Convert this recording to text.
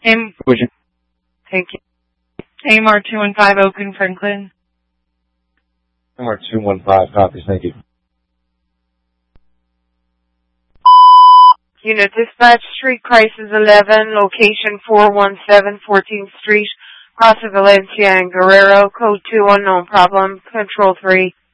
Would you? Thank you. AMR 215 Oak and Franklin. AMR 215 copies, thank you. Unit dispatch, street crisis 11, location 417 14th Street, Plaza Valencia and Guerrero, code 2 unknown problem, control 3.